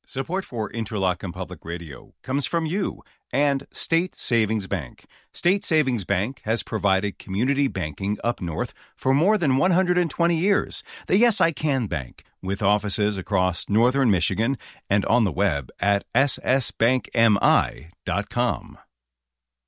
Support for Interlochen Public Radio comes from you and State Savings Bank. State Savings Bank has provided community banking up north for more than 120 years. The Yes I Can Bank, with offices across northern Michigan and on the web at ssbankmi.com.